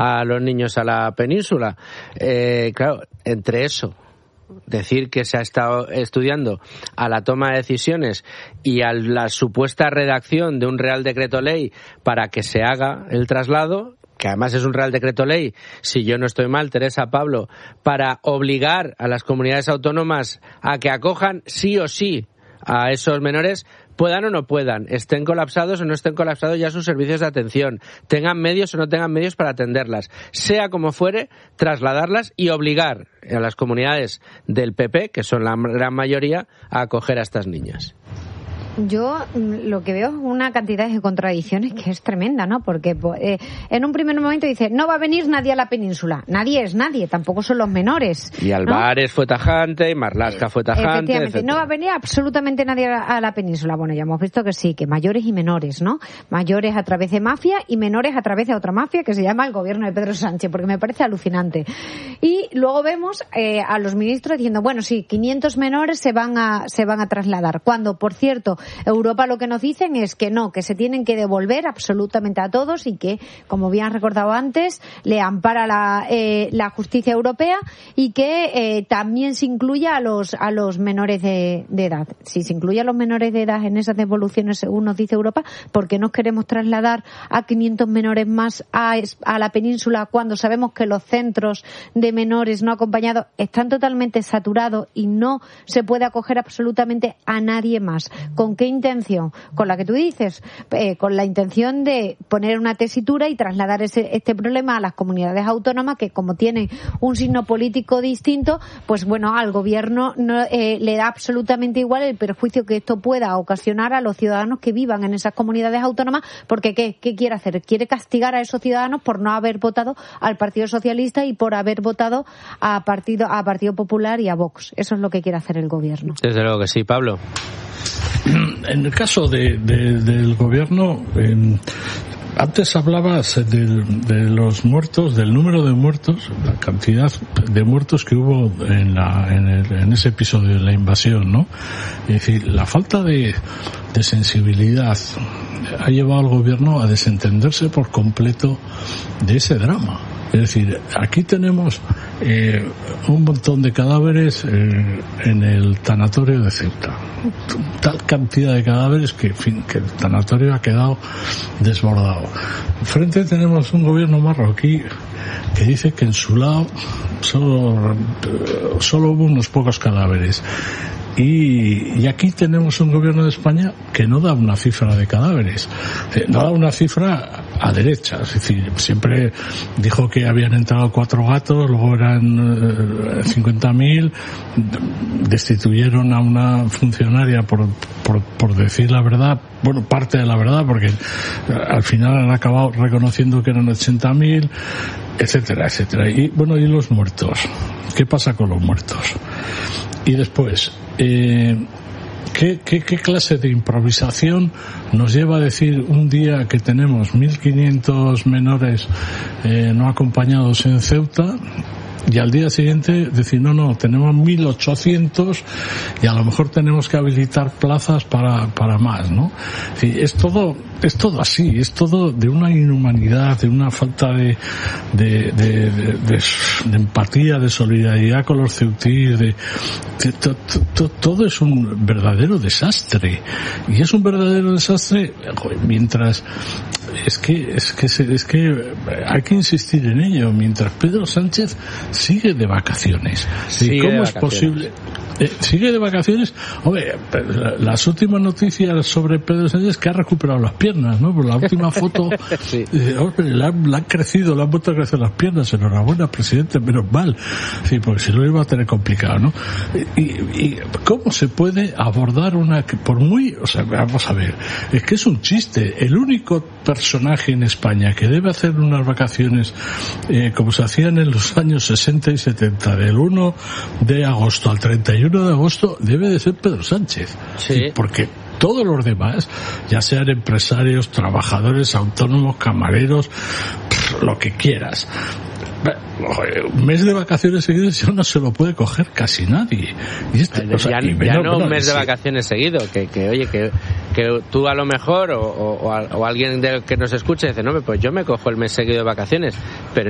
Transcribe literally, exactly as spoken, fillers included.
a los niños a la península. Eh, claro, entre eso, decir que se ha estado estudiando a la toma de decisiones y a la supuesta redacción de un Real Decreto Ley para que se haga el traslado, que además es un Real Decreto Ley, si yo no estoy mal, Teresa, Pablo, para obligar a las comunidades autónomas a que acojan sí o sí a esos menores, puedan o no puedan, estén colapsados o no estén colapsados ya sus servicios de atención, tengan medios o no tengan medios para atenderlas, sea como fuere, trasladarlas y obligar a las comunidades del P P, que son la gran mayoría, a acoger a estas niñas. Yo lo que veo es una cantidad de contradicciones que es tremenda, ¿no? Porque eh, en un primer momento dice, no va a venir nadie a la península. Nadie es nadie, tampoco son los menores, y Álvarez, ¿no? Fue tajante, y Marlaska fue tajante. Efectivamente, etcétera. No va a venir absolutamente nadie a la, a la península. Bueno, ya hemos visto que sí, que mayores y menores, ¿no? Mayores a través de mafia y menores a través de otra mafia que se llama el gobierno de Pedro Sánchez, porque me parece alucinante. Y luego vemos eh, a los ministros diciendo, bueno, sí, quinientos menores se van a se van a trasladar. Cuando, por cierto, Europa lo que nos dicen es que no, que se tienen que devolver absolutamente a todos y que, como bien has recordado antes, le ampara la, eh, la justicia europea y que eh, también se incluya a los a los menores de, de edad. Si se incluye a los menores de edad en esas devoluciones, según nos dice Europa, ¿por qué nos queremos trasladar a quinientos menores más a, a la península cuando sabemos que los centros de menores no acompañados están totalmente saturados y no se puede acoger absolutamente a nadie más? ¿Con qué intención? Con la que tú dices, eh, con la intención de poner una tesitura y trasladar ese, este problema a las comunidades autónomas que, como tienen un signo político distinto, pues bueno, al gobierno no, eh, le da absolutamente igual el perjuicio que esto pueda ocasionar a los ciudadanos que vivan en esas comunidades autónomas, porque ¿qué, qué quiere hacer? Quiere castigar a esos ciudadanos por no haber votado al Partido Socialista y por haber votado a Partido, a Partido Popular y a Vox. Eso es lo que quiere hacer el gobierno. Desde luego que sí, Pablo. En el caso de, de, del gobierno, eh, antes hablabas de, de los muertos, del número de muertos, la cantidad de muertos que hubo en, la, en, el, en ese episodio de la invasión, ¿no? Es decir, la falta de, de sensibilidad ha llevado al gobierno a desentenderse por completo de ese drama. Es decir, aquí tenemos eh, un montón de cadáveres eh, en el tanatorio de Ceuta. Tal cantidad de cadáveres que, en fin, que el tanatorio ha quedado desbordado. Enfrente tenemos un gobierno marroquí que dice que en su lado solo, solo hubo unos pocos cadáveres. Y, y aquí tenemos un gobierno de España que no da una cifra de cadáveres, no da una cifra a derecha, es decir, siempre dijo que habían entrado cuatro gatos, luego eran eh, cincuenta mil, destituyeron a una funcionaria por, por, por decir la verdad, bueno, parte de la verdad, porque al final han acabado reconociendo que eran ochenta mil, etcétera, etcétera. Y bueno, ¿y los muertos? ¿Qué pasa con los muertos? Y después, eh, ¿qué, qué, ¿qué clase de improvisación nos lleva a decir un día que tenemos mil quinientos menores eh, no acompañados en Ceuta y al día siguiente decir no, no, tenemos mil ochocientos y a lo mejor tenemos que habilitar plazas para, para más, ¿no? Sí, es todo, es todo así, es todo de una inhumanidad, de una falta de, de, de, de, de, de empatía, de solidaridad con los ceutíes, de, de to, to, to, todo es un verdadero desastre. Y es un verdadero desastre mientras, es que, es que, es que hay que insistir en ello, mientras Pedro Sánchez sigue de vacaciones. Sigue ¿Cómo de es vacaciones. posible? Eh, sigue de vacaciones. Hombre, las últimas noticias sobre Pedro Sánchez es que ha recuperado las piernas, ¿no? Por la última foto, sí. eh, hombre, le, han, le han crecido, le han vuelto a crecer las piernas. Enhorabuena, presidente, menos mal. Sí, porque si no iba a tener complicado, ¿no? Y, y ¿cómo se puede abordar una, por muy, o sea, vamos a ver, es que es un chiste. El único personaje en España que debe hacer unas vacaciones eh, como se hacían en los años sesenta y setenta, del uno de agosto al treinta y uno de agosto, debe de ser Pedro Sánchez. Sí. Porque todos los demás, ya sean empresarios, trabajadores, autónomos, camareros, pff, lo que quieras, un mes de vacaciones seguidas ya no se lo puede coger casi nadie. Y este, ya, o sea, ya, y ya menos, no bueno, un mes sí. de vacaciones seguido, que, que oye, que, que tú a lo mejor o, o, o alguien del que nos escuche dice, no, pues yo me cojo el mes seguido de vacaciones, pero